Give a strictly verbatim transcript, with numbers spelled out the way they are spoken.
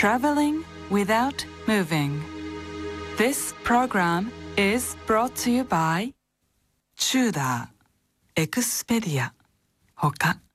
Traveling without moving. This program is brought to you by チューダー、エクスペディア、ほか